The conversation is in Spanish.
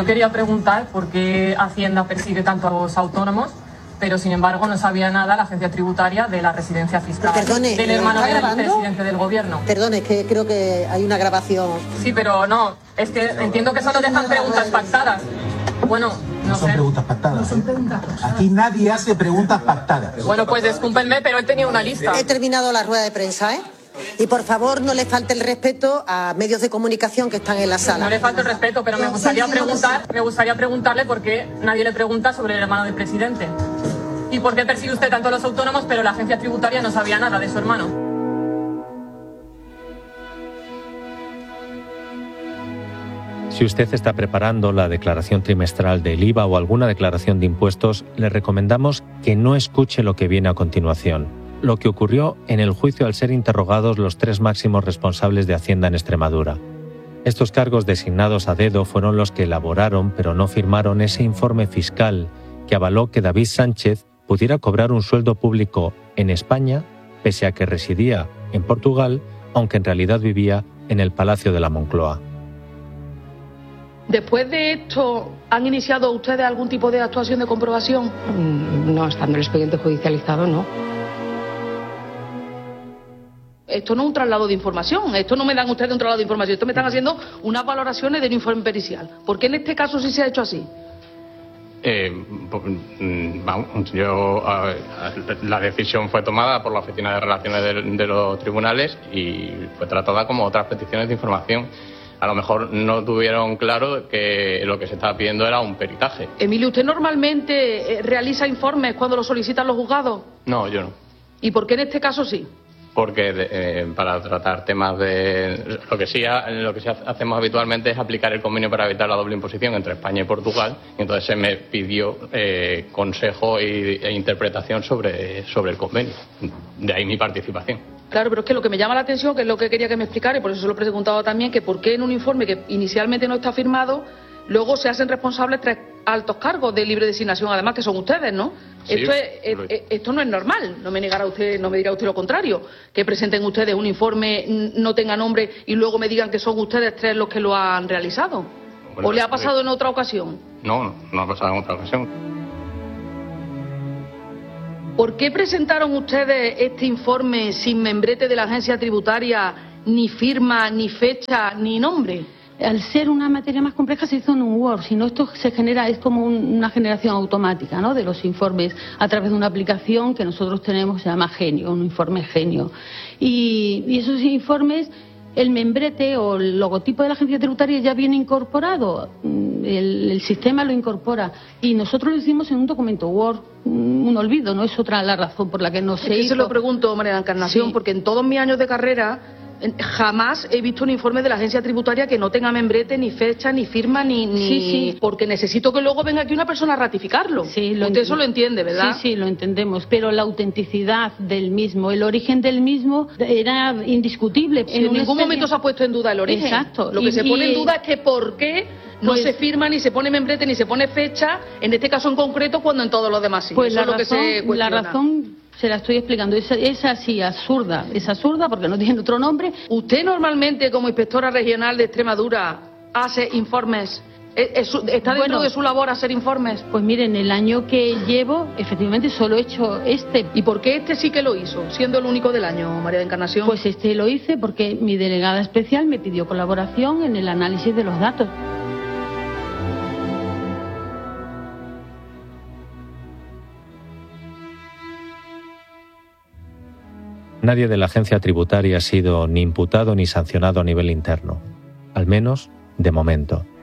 Yo quería preguntar por qué Hacienda persigue tanto a los autónomos, pero sin embargo no sabía nada la agencia tributaria de la residencia fiscal del hermano del presidente del gobierno. Perdone, es que creo que hay una grabación. Sí, pero no, es que entiendo que solo dejan preguntas pactadas. Bueno, no son preguntas pactadas. No son preguntas. Aquí nadie hace preguntas pactadas. Bueno, pues discúlpenme, pero él tenía una lista. He terminado la rueda de prensa, ¿eh? Y por favor no le falte el respeto a medios de comunicación que están en la sala. No le falta el respeto, pero me gustaría preguntarle por qué nadie le pregunta sobre el hermano del presidente. ¿Y por qué persigue usted tanto a los autónomos, pero la agencia tributaria no sabía nada de su hermano? Si usted está preparando la declaración trimestral del IVA o alguna declaración de impuestos, le recomendamos que no escuche lo que viene a continuación. Lo que ocurrió en el juicio al ser interrogados los 3 máximos responsables de Hacienda en Extremadura. Estos cargos designados a dedo fueron los que elaboraron, pero no firmaron ese informe fiscal que avaló que David Sánchez pudiera cobrar un sueldo público en España, pese a que residía en Portugal, aunque en realidad vivía en el Palacio de la Moncloa. Después de esto, ¿han iniciado ustedes algún tipo de actuación de comprobación? No, estando el expediente judicializado, no. Esto no es un traslado de información, esto no me dan ustedes un traslado de información, esto me están haciendo unas valoraciones de un informe pericial. ¿Por qué en este caso sí se ha hecho así? La decisión fue tomada por la Oficina de Relaciones de los Tribunales y fue tratada como otras peticiones de información. A lo mejor no tuvieron claro que lo que se estaba pidiendo era un peritaje. Emilio, ¿usted normalmente realiza informes cuando lo solicitan los juzgados? No, yo no. ¿Y por qué en este caso sí? Porque para tratar temas de... Lo que sí hacemos habitualmente es aplicar el convenio para evitar la doble imposición entre España y Portugal, y entonces se me pidió consejo e interpretación sobre el convenio. De ahí mi participación. Claro, pero es que lo que me llama la atención, que es lo que quería que me explicara, y por eso se lo he preguntado también, que por qué en un informe que inicialmente no está firmado, luego se hacen responsables 3 altos cargos de libre designación, además que son ustedes, ¿no? Sí, esto no es normal, no me dirá usted lo contrario, que presenten ustedes un informe, no tenga nombre y luego me digan que son ustedes 3 los que lo han realizado. Bueno, ¿o le ha pasado en otra ocasión? No ha pasado en otra ocasión. ¿Por qué presentaron ustedes este informe sin membrete de la agencia tributaria, ni firma, ni fecha, ni nombre? Al ser una materia más compleja se hizo en un Word, si no esto se genera, es como una generación automática, ¿no?, de los informes a través de una aplicación que nosotros tenemos, se llama Genio, un informe Genio. Y esos informes, el membrete o el logotipo de la agencia tributaria ya viene incorporado, el sistema lo incorpora y nosotros lo hicimos en un documento Word, un olvido, no es otra la razón por la que no se hizo. Se lo pregunto, María Encarnación, sí, porque en todos mis años de carrera jamás he visto un informe de la agencia tributaria que no tenga membrete, ni fecha, ni firma, ni... Porque necesito que luego venga aquí una persona a ratificarlo. Sí, usted eso lo entiende, ¿verdad? Sí, lo entendemos, pero la autenticidad del mismo, el origen del mismo era indiscutible. En ningún momento se ha puesto en duda el origen. Exacto. Lo que se pone en duda es que por qué no se firma, ni se pone membrete, ni se pone fecha, en este caso en concreto, cuando en todos los demás sí. Pues la razón se la estoy explicando, es así, absurda, porque no tiene otro nombre. ¿Usted normalmente como inspectora regional de Extremadura hace informes? ¿Está dentro de su labor hacer informes? Pues miren, el año que llevo, efectivamente, solo he hecho este. ¿Y por qué este sí que lo hizo, siendo el único del año, María de Encarnación? Pues este lo hice porque mi delegada especial me pidió colaboración en el análisis de los datos. Nadie de la agencia tributaria ha sido ni imputado ni sancionado a nivel interno, al menos de momento.